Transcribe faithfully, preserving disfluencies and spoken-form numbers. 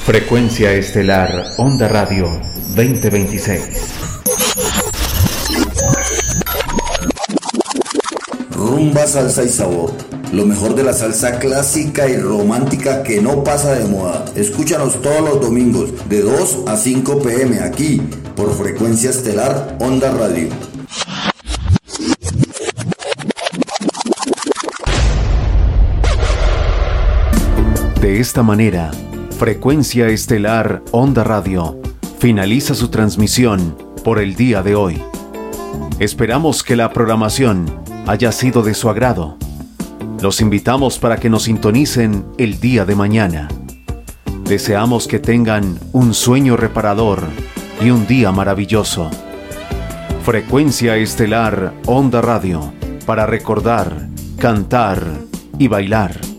Frecuencia Estelar Onda Radio veinte veintiséis. Rumba, salsa y sabor. Lo mejor de la salsa clásica y romántica que no pasa de moda. Escúchanos todos los domingos de dos a cinco pm aquí por Frecuencia Estelar Onda Radio. De esta manera, Frecuencia Estelar Onda Radio finaliza su transmisión por el día de hoy. Esperamos que la programación haya sido de su agrado. Los invitamos para que nos sintonicen el día de mañana. Deseamos que tengan un sueño reparador y un día maravilloso. Frecuencia Estelar Onda Radio, para recordar, cantar y bailar.